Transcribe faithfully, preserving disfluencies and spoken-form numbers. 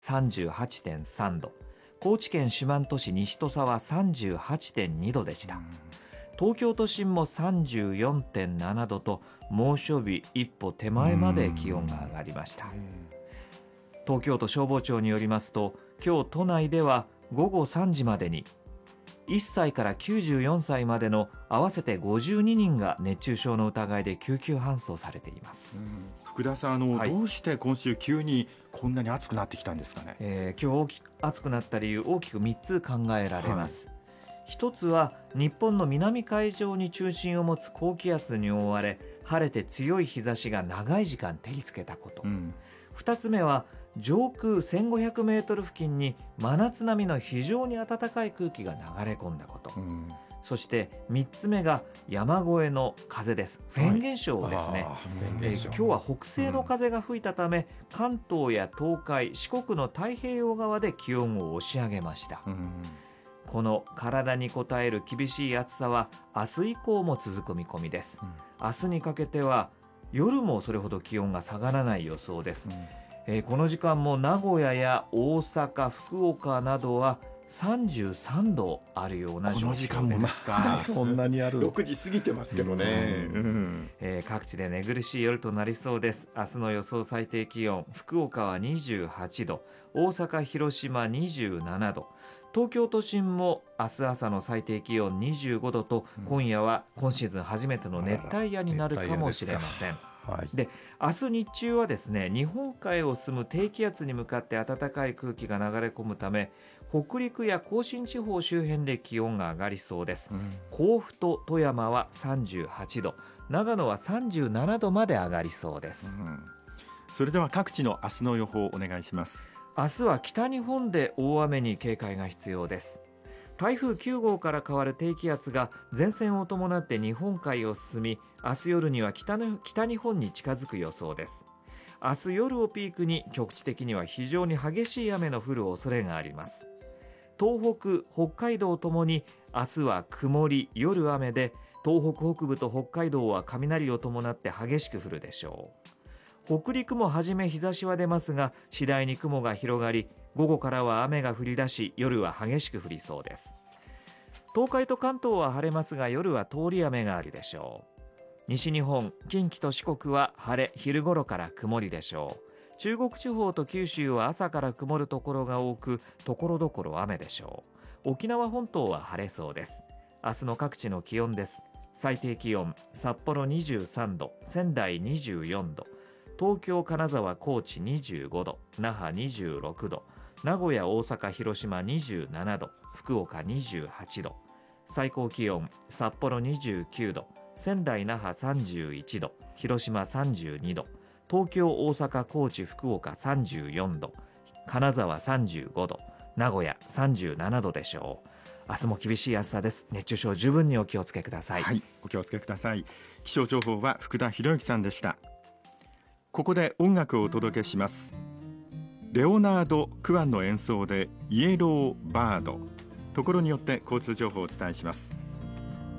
さんじゅうはちてんさんど、高知県四万十市西土佐は さんじゅうはちてんにどでした。東京都心も さんじゅうよんてんななどと猛暑日一歩手前まで気温が上がりました。東京都消防庁によりますと、今日都内ではごごさんじまでにいっさいからきゅうじゅうよんさいまでの合わせてごじゅうににんが熱中症の疑いで救急搬送されています。 うん、福田さん、あの、はい、どうして今週急にこんなに暑くなってきたんですかね。 えー、今日大きく暑くなった理由、大きくみっつ考えられます。はい、一つは日本の南海上に中心を持つ高気圧に覆われ、晴れて強い日差しが長い時間照りつけたこと。うん、二つ目は上空せんごひゃくメートル付近に真夏並みの非常に暖かい空気が流れ込んだこと。うん、そしてみっつめが山越えの風です。フェーン現象ですね。はい、えー、今日は北西の風が吹いたため、うん、関東や東海、四国の太平洋側で気温を押し上げました。うん、この体に応える厳しい暑さは明日以降も続く見込みです。うん、明日にかけては夜もそれほど気温が下がらない予想です。うん、えー、この時間も名古屋や大阪、福岡などはさんじゅうさんどあるような状況です。この時間もですか。 そんなにある。ろくじ過ぎてますけどね。うんうん、 えー、各地で寝苦しい夜となりそうです。明日の予想最低気温、福岡はにじゅうはちど、大阪、広島にじゅうななど、東京都心も明日朝の最低気温にじゅうごどと、うん、今夜は今シーズン初めての熱帯夜になるかもしれません。はい、で明日日中はですね、日本海を進む低気圧に向かって暖かい空気が流れ込むため、北陸や甲信地方周辺で気温が上がりそうです。うん、甲府と富山はさんじゅうはちど、長野はさんじゅうななどまで上がりそうです。うん、 それでは各地の明日の予報をお願いします。 明日は北日本で大雨に警戒が必要です。台風きゅうごうから変わる低気圧が前線を伴って日本海を進み、明日夜には 北の、北日本に近づく予想です。明日夜をピークに局地的には非常に激しい雨の降る恐れがあります。東北、北海道ともに明日は曇り、夜雨で、東北北部と北海道は雷を伴って激しく降るでしょう。北陸も初め日差しは出ますが、次第に雲が広がり、午後からは雨が降り出し、夜は激しく降りそうです。東海と関東は晴れますが、夜は通り雨があるでしょう。西日本、近畿と四国は晴れ、昼頃から曇りでしょう。中国地方と九州は朝から曇るところが多く、ところどころ雨でしょう。沖縄本島は晴れそうです。明日の各地の気温です。最低気温、札幌にじゅうさんど、仙台にじゅうよんど、東京、金沢、高知にじゅうごど、那覇にじゅうろくど、名古屋、大阪、広島にじゅうななど、福岡にじゅうはちど、最高気温、札幌にじゅうきゅうど、仙台、那覇さんじゅういちど、広島さんじゅうにど、東京、大阪、高知、福岡さんじゅうよんど、金沢さんじゅうごど、名古屋さんじゅうななどでしょう。明日も厳しい暑さです。熱中症十分にお気をつけください。 はい、お気をつけください。気象情報は福田博之さんでした。ここで音楽をお届けします。レオナード・クワンの演奏でイエローバード。ところによって交通情報をお伝えします。